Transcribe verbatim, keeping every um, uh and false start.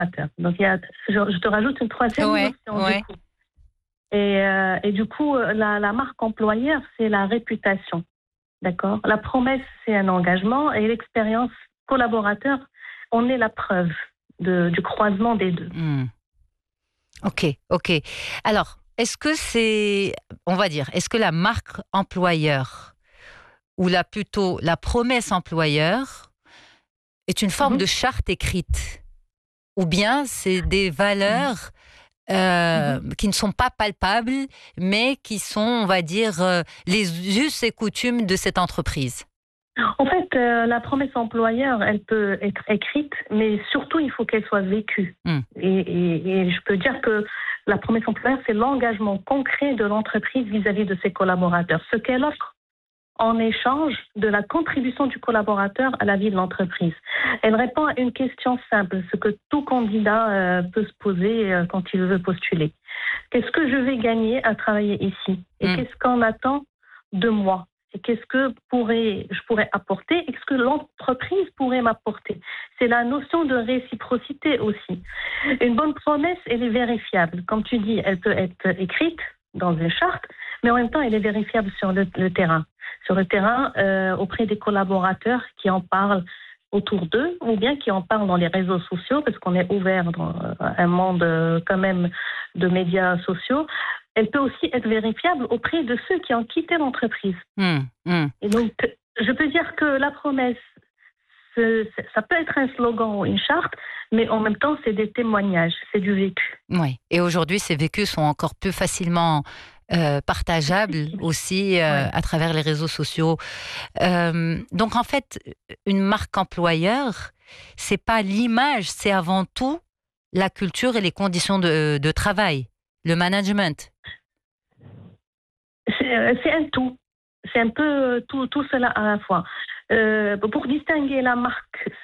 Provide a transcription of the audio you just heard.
Donc, il y a, je, je te rajoute une troisième Ouais, notion, ouais. du coup. Et, euh, et du coup, la, la marque employeur, c'est la réputation. D'accord? La promesse, c'est un engagement et l'expérience collaborateur, on est la preuve de, du croisement des deux. Hmm. Ok, ok. Alors, est-ce que c'est, on va dire, est-ce que la marque employeur ou la, plutôt la promesse employeur est une forme de Mhm. charte écrite ou bien c'est des Mhm. valeurs euh, Mhm. qui ne sont pas palpables mais qui sont, on va dire, euh, les us et coutumes de cette entreprise? En fait, euh, la promesse employeur, elle peut être écrite, mais surtout, il faut qu'elle soit vécue. Hmm. Et, et- et je peux dire que la promesse employeur, c'est l'engagement concret de l'entreprise vis-à-vis de ses collaborateurs. Ce qu'elle offre en échange de la contribution du collaborateur à la vie de l'entreprise. Elle répond à une question simple, ce que tout candidat euh, peut se poser euh, quand il veut postuler. Qu'est-ce que je vais gagner à travailler ici? Et Hmm. qu'est-ce qu'on attend de moi? Et qu'est-ce que pourrais, je pourrais apporter? Et ce que l'entreprise pourrait m'apporter? C'est la notion de réciprocité aussi. Une bonne promesse, elle est vérifiable. Comme tu dis, elle peut être écrite dans une charte, mais en même temps, elle est vérifiable sur le, le terrain. Sur le terrain, euh, auprès des collaborateurs qui en parlent autour d'eux, ou bien qui en parlent dans les réseaux sociaux, parce qu'on est ouvert dans un monde euh, quand même de médias sociaux. Elle peut aussi être vérifiable auprès de ceux qui ont quitté l'entreprise. Hmm. Hmm. Et donc, je peux dire que la promesse, c'est- ça peut être un slogan ou une charte, mais en même temps, c'est des témoignages, c'est du vécu. Oui. Et aujourd'hui, ces vécus sont encore plus facilement euh, partageables aussi euh, Ouais. à travers les réseaux sociaux. Euh, donc, en fait, une marque employeur, c'est pas l'image, c'est avant tout la culture et les conditions de, de travail, le management. C'est euh, c'est un tout. C'est un peu tout, tout cela à la fois. Euh, pour distinguer la marque